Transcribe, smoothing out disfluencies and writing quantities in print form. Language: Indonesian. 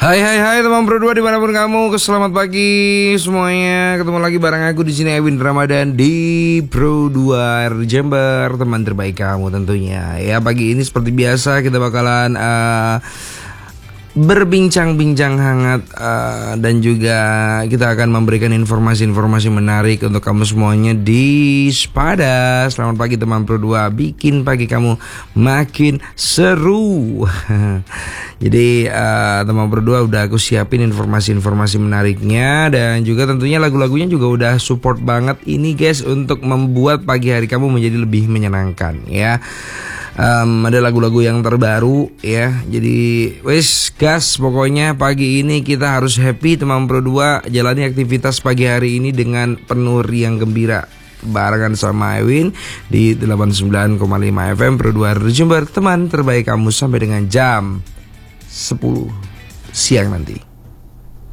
Hai teman berdua dimanapun kamu, selamat pagi semuanya. Ketemu lagi bareng aku di sini Ewin Ramadan di Pro 2 Jember, teman terbaik kamu tentunya. Ya pagi ini seperti biasa kita bakalan berbincang-bincang hangat dan juga kita akan memberikan informasi-informasi menarik untuk kamu semuanya di Spada. Selamat pagi teman Pro 2, bikin pagi kamu makin seru. Jadi teman Pro 2 udah aku siapin informasi-informasi menariknya dan juga tentunya lagu-lagunya juga udah support banget ini guys untuk membuat pagi hari kamu menjadi lebih menyenangkan ya. Ada lagu-lagu yang terbaru ya. Jadi wes gas, pokoknya pagi ini kita harus happy teman Pro 2. Jalani aktivitas pagi hari ini dengan penuh riang gembira barengan sama Ewin di 89,5 FM Pro 2 Jember, teman terbaik kamu sampai dengan jam 10 siang nanti.